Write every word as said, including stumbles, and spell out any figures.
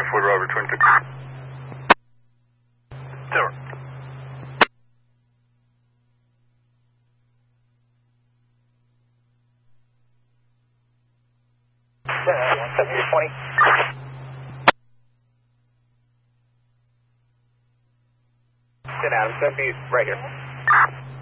four driver, twin six. Zero. one seventy twenty. Ten Adam, seventy right here.